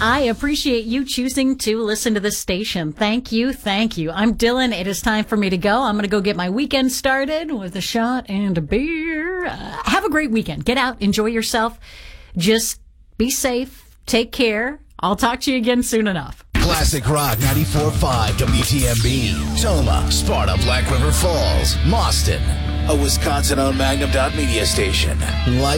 I appreciate you choosing to listen to this station. Thank you. Thank you. I'm Dylan. It is time for me to go. I'm going to go get my weekend started with a shot and a beer. Have a great weekend. Get out. Enjoy yourself. Just be safe. Take care. I'll talk to you again soon enough. Classic Rock 94.5 WTMB. Toma, Sparta, Black River Falls, Mauston. A Wisconsin-owned Magnum Dot media station.